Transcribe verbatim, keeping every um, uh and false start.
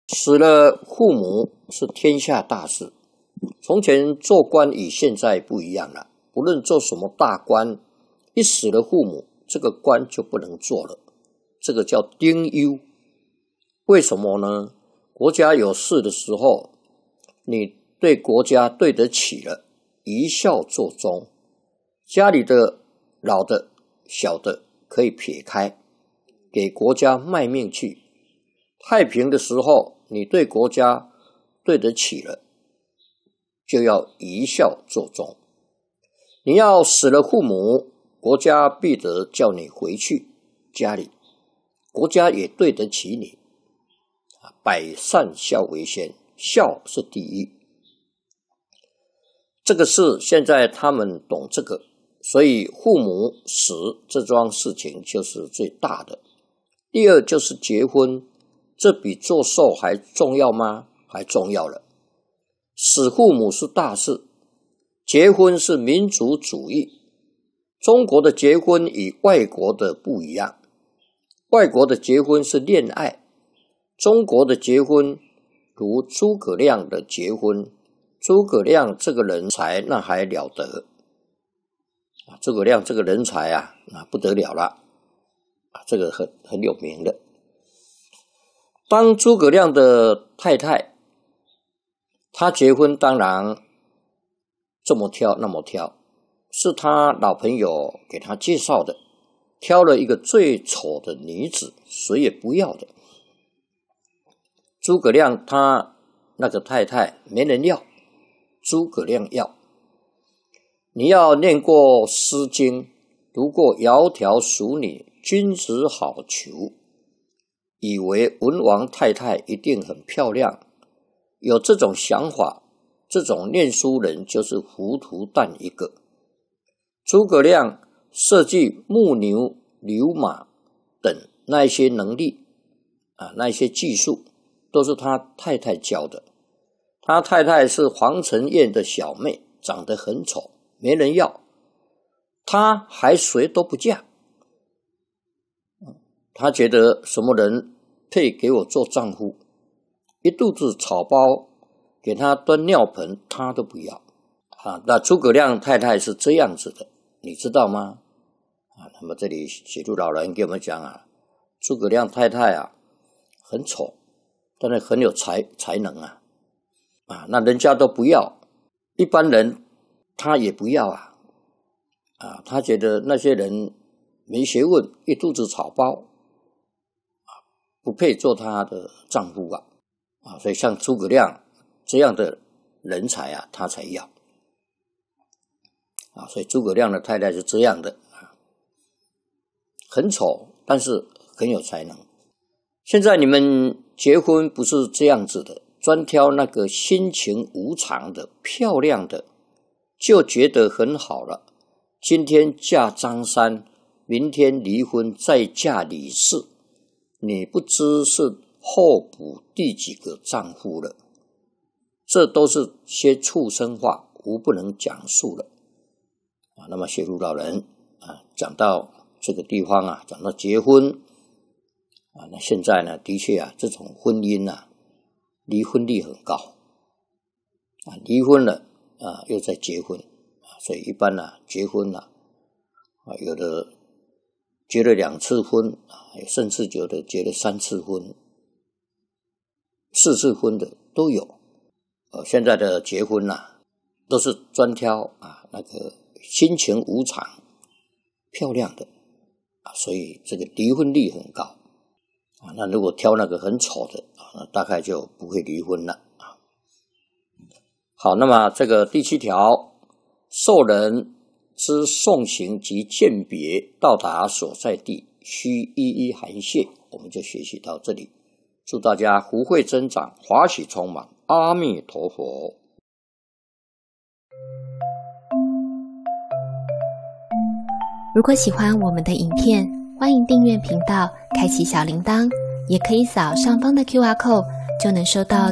死了父母是天下大事。从前做官与现在不一样了，不论做什么大官，一死了父母，这个官就不能做了，这个叫丁忧。为什么呢？国家有事的时候，你对国家对得起了，一孝作忠，家里的老的小的可以撇开，给国家卖命去。太平的时候，你对国家对得起了，就要一孝作忠。你要死了父母，国家必得叫你回去家里，国家也对得起你。百善孝为先，孝是第一。这个事现在他们懂这个，所以父母死这桩事情就是最大的。第二就是结婚，这比做寿还重要吗？还重要了。死父母是大事，结婚是民族主义。中国的结婚与外国的不一样，外国的结婚是恋爱，中国的结婚如诸葛亮的结婚，诸葛亮这个人才那还了得啊！诸葛亮这个人才啊，那不得了了啊！这个很很有名的。当诸葛亮的太太，他结婚当然这么挑那么挑，是他老朋友给他介绍的，挑了一个最丑的女子，谁也不要的。诸葛亮他那个太太没人要，诸葛亮要。你要念过《诗经》，读过窈窕淑女，君子好逑，以为文王太太一定很漂亮，有这种想法，这种念书人就是糊涂蛋一个。诸葛亮设计木牛流马等那一些能力啊，那一些技术都是他太太教的。他太太是黄承彦的小妹，长得很丑，没人要，他还谁都不嫁。他觉得什么人配给我做丈夫，一肚子草包给他端尿盆他都不要啊。那诸葛亮太太是这样子的，你知道吗？啊，那么这里写入老人给我们讲啊，诸葛亮太太啊很丑，但是很有才才能啊，啊，那人家都不要，一般人他也不要啊，啊，他觉得那些人没学问，一肚子草包，啊，不配做他的丈夫啊，啊，所以像诸葛亮这样的人才啊，他才要，啊，所以诸葛亮的太太是这样的啊，很丑，但是很有才能。现在你们结婚不是这样子的，专挑那个心情无常的、漂亮的，就觉得很好了。今天嫁张三，明天离婚再嫁李四，你不知是候补第几个丈夫了。这都是些畜生话，无不能讲述了啊。那么写入老人啊，讲到这个地方啊，讲到结婚啊，那现在呢，的确啊，这种婚姻啊，离婚率很高啊，离婚了啊，又再结婚啊，所以一般呢、啊，结婚了 啊, 啊，有的结了两次婚啊，甚至有的结了三次婚、四次婚的都有。呃，现在的结婚呐、啊，都是专挑啊那个心情无常、漂亮的啊，所以这个离婚率很高。啊，那如果挑那个很丑的啊，那大概就不会离婚了啊。好，那么这个第七条，受人之送行及饯别到达所在地，需一一函谢。我们就学习到这里，祝大家福慧增长，华喜充满，阿弥陀佛。 如果喜欢我们的影片，欢迎订阅频道，开启小铃铛，也可以扫上方的 Q R code， 就能收到